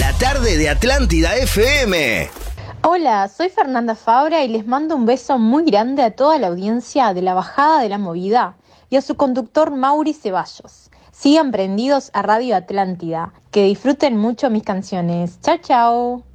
La tarde de Atlántida FM. Hola, soy Fernanda Fabra y les mando un beso muy grande a toda la audiencia de La Bajada de la Movida y a su conductor Mauri Ceballos. Sigan prendidos a Radio Atlántida, que disfruten mucho mis canciones. Chao, chao.